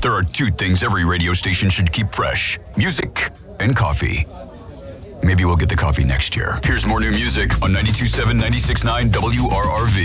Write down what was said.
There are two things every radio station should keep fresh: music and coffee. Maybe we'll get the coffee next year. Here's more new music on 92.7, 96.9 WRRV.